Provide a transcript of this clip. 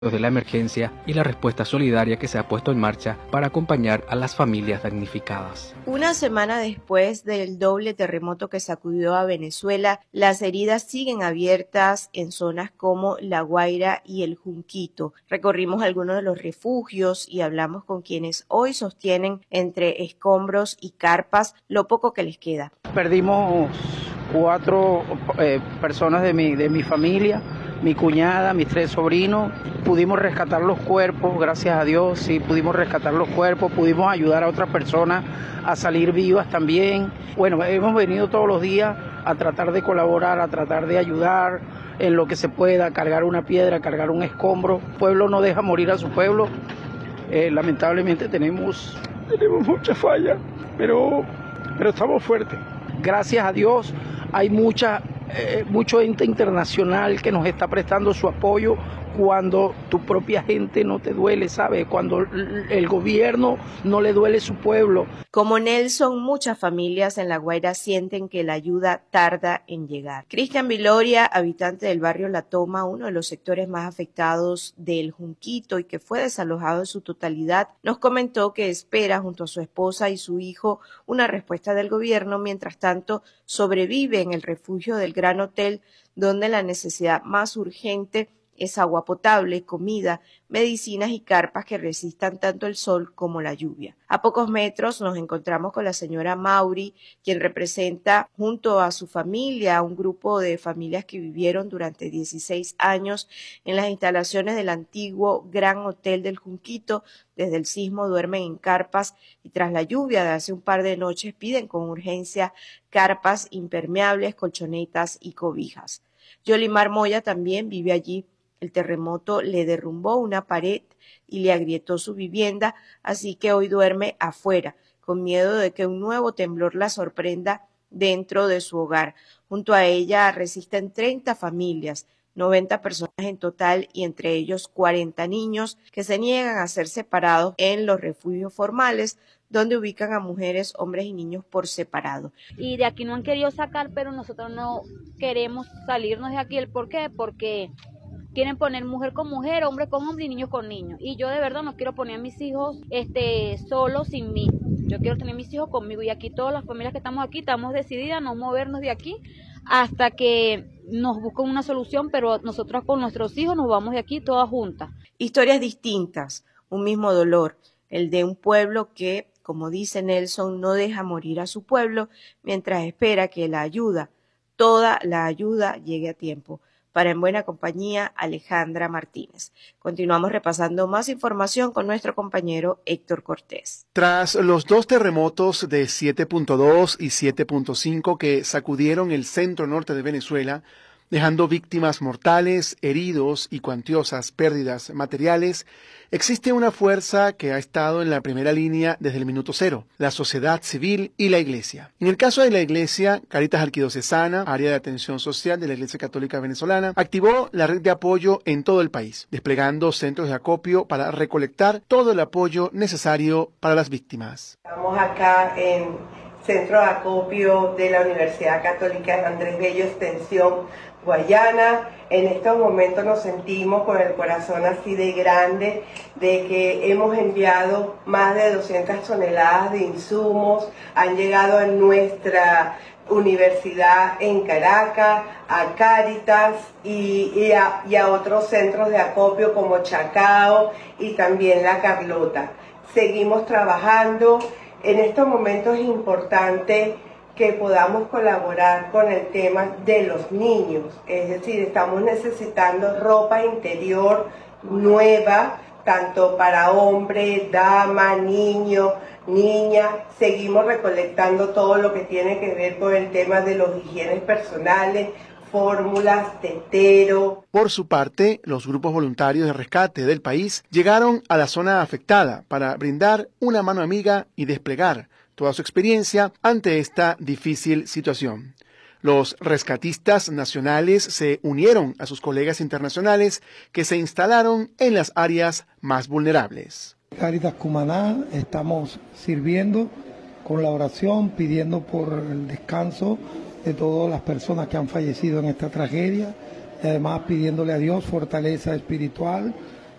de la emergencia y la respuesta solidaria que se ha puesto en marcha para acompañar a las familias damnificadas. Una semana después del doble terremoto que sacudió a Venezuela, las heridas siguen abiertas en zonas como La Guaira y El Junquito. Recorrimos algunos de los refugios y hablamos con quienes hoy sostienen entre escombros y carpas lo poco que les queda. Perdimos 4 personas de mi familia, mi cuñada, mis 3 sobrinos. Pudimos rescatar los cuerpos, gracias a Dios, sí, pudimos rescatar los cuerpos, pudimos ayudar a otras personas a salir vivas también. Bueno, hemos venido todos los días a tratar de colaborar, a tratar de ayudar en lo que se pueda, cargar una piedra, cargar un escombro. El pueblo no deja morir a su pueblo. Lamentablemente tenemos mucha falla, pero estamos fuertes. Gracias a Dios hay mucho ente internacional que nos está prestando su apoyo cuando tu propia gente no te duele, ¿sabes? Cuando el gobierno no le duele su pueblo. Como Nelson, muchas familias en La Guaira sienten que la ayuda tarda en llegar. Cristian Viloria, habitante del barrio La Toma, uno de los sectores más afectados del Junquito y que fue desalojado en su totalidad, nos comentó que espera junto a su esposa y su hijo una respuesta del gobierno. Mientras tanto, sobrevive en el refugio del Gran Hotel, donde la necesidad más urgente es agua potable, comida, medicinas y carpas que resistan tanto el sol como la lluvia. A pocos metros nos encontramos con la señora Mauri, quien representa junto a su familia un grupo de familias que vivieron durante 16 años en las instalaciones del antiguo Gran Hotel del Junquito. Desde el sismo duermen en carpas y tras la lluvia de hace un par de noches piden con urgencia carpas impermeables, colchonetas y cobijas. Yolimar Moya también vive allí. El terremoto le derrumbó una pared y le agrietó su vivienda, así que hoy duerme afuera, con miedo de que un nuevo temblor la sorprenda dentro de su hogar. Junto a ella resisten 30 familias, 90 personas en total y entre ellos 40 niños que se niegan a ser separados en los refugios formales, donde ubican a mujeres, hombres y niños por separado. Y de aquí no han querido sacar, pero nosotros no queremos salirnos de aquí. ¿El por qué? Porque quieren poner mujer con mujer, hombre con hombre y niños con niños. Y yo de verdad no quiero poner a mis hijos solos sin mí. Yo quiero tener mis hijos conmigo. Y aquí todas las familias que estamos aquí estamos decididas a no movernos de aquí hasta que nos busquen una solución, pero nosotros con nuestros hijos nos vamos de aquí todas juntas. Historias distintas, un mismo dolor, el de un pueblo que, como dice Nelson, no deja morir a su pueblo mientras espera que la ayuda, toda la ayuda, llegue a tiempo. Para En Buena Compañía, Alejandra Martínez. Continuamos repasando más información con nuestro compañero Héctor Cortés. Tras los 2 terremotos de 7.2 y 7.5 que sacudieron el centro norte de Venezuela, dejando víctimas mortales, heridos y cuantiosas pérdidas materiales, existe una fuerza que ha estado en la primera línea desde el minuto cero, la sociedad civil y la Iglesia. En el caso de la Iglesia, Cáritas Arquidiocesana, área de atención social de la Iglesia Católica Venezolana, activó la red de apoyo en todo el país, desplegando centros de acopio para recolectar todo el apoyo necesario para las víctimas. Estamos acá en Centro de Acopio de la Universidad Católica de Andrés Bello, Extensión Guayana. En estos momentos nos sentimos con el corazón así de grande de que hemos enviado más de 200 toneladas de insumos, han llegado a nuestra universidad en Caracas, a Cáritas y a otros centros de acopio como Chacao y también La Carlota. Seguimos trabajando. En estos momentos es importante que podamos colaborar con el tema de los niños, es decir, estamos necesitando ropa interior nueva, tanto para hombre, dama, niño, niña. Seguimos recolectando todo lo que tiene que ver con el tema de los higienes personales, fórmulas, tetero. Por su parte, los grupos voluntarios de rescate del país llegaron a la zona afectada para brindar una mano amiga y desplegar toda su experiencia ante esta difícil situación. Los rescatistas nacionales se unieron a sus colegas internacionales que se instalaron en las áreas más vulnerables. Cáritas Cumaná estamos sirviendo con la oración, pidiendo por el descanso de todas las personas que han fallecido en esta tragedia y además pidiéndole a Dios fortaleza espiritual